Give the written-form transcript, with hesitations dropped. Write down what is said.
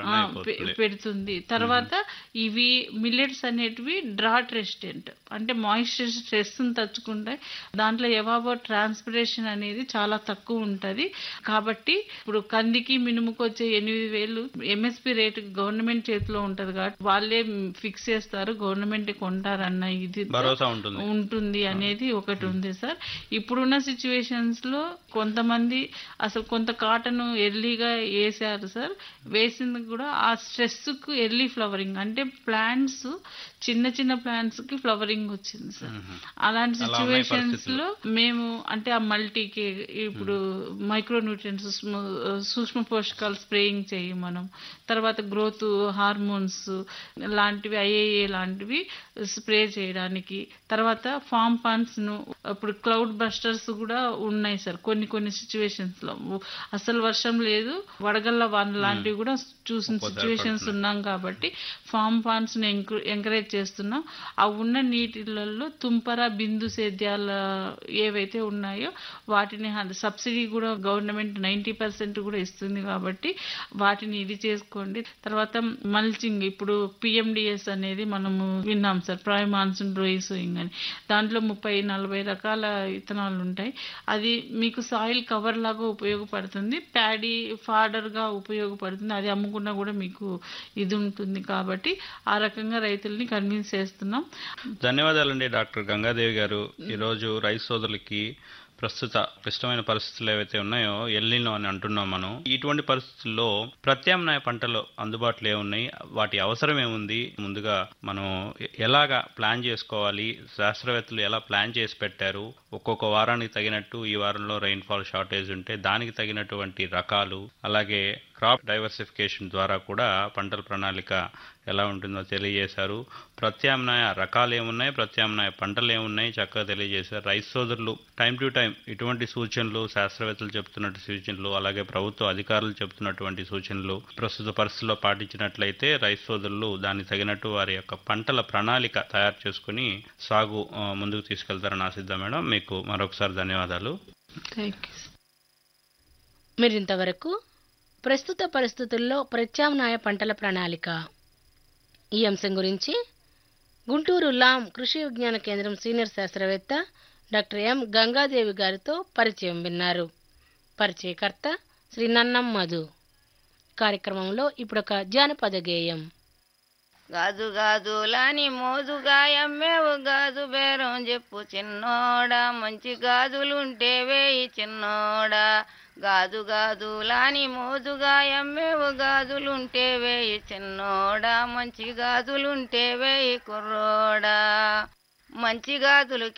అయిపోతుంది. పెడుతుంది. తర్వాత ఇవి మిల్లెట్స్ అనేటివి డ్రాట్ రెసిస్టెంట్, అంటే మాయిశ్చర్ స్ట్రెస్ని తట్టుకుంటాయి. దాంట్లో ఎవాబో ట్రాన్స్పిరేషన్ అనేది చాలా తక్కువ ఉంటుంది. కాబట్టి ఇప్పుడు కందికి మినుముకు వచ్చే 8,000 ఎంఎస్పి రేటు గవర్నమెంట్ చేతిలో ఉంటుంది కాబట్టి వాళ్ళే ఫిక్స్ చేస్తారు, గవర్నమెంట్ కొంటారన్న ఇది భరోసా ఉంటుంది అనేది ఒకటి ఉంది సార్. ఇప్పుడున్న సిచ్యువేషన్స్ లో కొంతమంది అసలు కొంత కాటన్ ఎర్లీగా వేసారు సార్. వేసింది కూడా ఆ స్ట్రెస్ కు ఎర్లీ ఫ్లవరింగ్, అంటే ప్లాంట్స్ చిన్న చిన్న ప్లాంట్స్ కి ఫ్లవరింగ్ వచ్చింది సార్. అలాంటి సిచ్యువేషన్స్ లో మేము అంటే ఆ మల్టీకి ఇప్పుడు మైక్రో న్యూట్రియన్స్, సూక్ష్మ పోషకాలు స్ప్రేయింగ్ చేయి మనం, తర్వాత గ్రోత్ హార్మోన్స్ లాంటివి ఐఏఏ లాంటివి స్ప్రే చేయడానికి, తర్వాత ఫామ్ పాన్స్ ను ఇప్పుడు క్లౌడ్ బస్టర్స్ కూడా ఉన్నాయి సార్. కొన్ని సిచ్యువేషన్స్ లో అసలు వర్షం లేదు, వడగళ్ళ వాన లాంటివి కూడా చూసిన సిచ్యువేషన్స్ ఉన్నాం కాబట్టి ఫామ్ పాన్స్ ను ఎంకరేజ్ చేస్తున్నాం. ఆ ఉన్న నీటిలలో తుంపర బిందు సేద్యాల ఏవైతే ఉన్నాయో వాటిని సబ్సిడీ కూడా గవర్నమెంట్ 90% కూడా ఇస్తుంది కాబట్టి వాటిని ఇది చేసుకోండి. తర్వాత మల్చింగ్, ఇప్పుడు పిఎండిఎస్ అనేది మనము విన్నాం sir, prime monsoon dry sowing అని. దాంట్లో 30-40 రకాల విత్తనాలు ఉంటాయి. అది మీకు సాయిల్ కవర్ లాగా ఉపయోగపడుతుంది, ప్యాడీ ఫాడర్ గా ఉపయోగపడుతుంది. అది అమ్ముకున్నా కూడా మీకు ఇది ఉంటుంది కాబట్టి ఆ రకంగా రైతుల్ని కన్విన్స్ చేస్తున్నాం. ధన్యవాదాలండి డాక్టర్ గంగాదేవి గారు. ఈరోజు రైతు సోదరులకి ప్రస్తుత క్లిష్టమైన పరిస్థితులు ఏవైతే ఉన్నాయో ఎల్నినో అని అంటున్నాం మనం. ఇటువంటి పరిస్థితుల్లో ప్రత్యామ్నాయ పంటలు అందుబాటులో ఏమున్నాయి, వాటి అవసరం ఏముంది, ముందుగా మనం ఎలాగా ప్లాన్ చేసుకోవాలి, శాస్త్రవేత్తలు ఎలా ప్లాన్ చేసి పెట్టారు, ఒక్కొక్క వారానికి తగినట్టు ఈ వారంలో రెయిన్ఫాల్ షార్టేజ్ ఉంటే దానికి తగినటువంటి రకాలు, అలాగే క్రాప్ డైవర్సిఫికేషన్ ద్వారా కూడా పంటల ప్రణాళిక ఎలా ఉంటుందో తెలియజేశారు. ప్రత్యామ్నాయ రకాలు ఏమున్నాయి, ప్రత్యామ్నాయ పంటలు ఏమున్నాయి చక్కగా తెలియజేశారు. రైతు సోదరులు టైం టు టైం ఇటువంటి సూచనలు, శాస్త్రవేత్తలు చెప్తున్నట్టు సూచనలు, అలాగే ప్రభుత్వ అధికారులు చెప్తున్నటువంటి సూచనలు ప్రస్తుత పరిస్థితుల్లో పాటించినట్లయితే రైతు సోదరులు దానికి తగినట్టు వారి యొక్క పంటల ప్రణాళిక తయారు చేసుకుని సాగు ముందుకు తీసుకెళ్తారని ఆశిద్దాం మేడం. మీకు మరొకసారి ధన్యవాదాలు. మీరింతవరకు ప్రస్తుత పరిస్థితుల్లో ప్రత్యామ్నాయ పంటల ప్రణాళిక ఈ అంశం గురించి గుంటూరు లాం కృషి విజ్ఞాన కేంద్రం సీనియర్ శాస్త్రవేత్త డాక్టర్ ఎం గంగాదేవి గారితో పరిచయం విన్నారు. పరిచయకర్త శ్రీ నన్నం మధు. కార్యక్రమంలో ఇప్పుడొక జానపద గేయం. గాజు గాజులాని మోజుగా ఎమ్మేవు గాజు బేరం చెప్పు చిన్నోడా, మంచి గాజులుంటే వేయి చిన్నోడా. గాజు గాజులాని మోజుగా ఎమ్మేవు గాజులుంటే వేయి చిన్నోడా, మంచి గాజులుంటే వేయి కుర్రోడా. మంచి గాజులు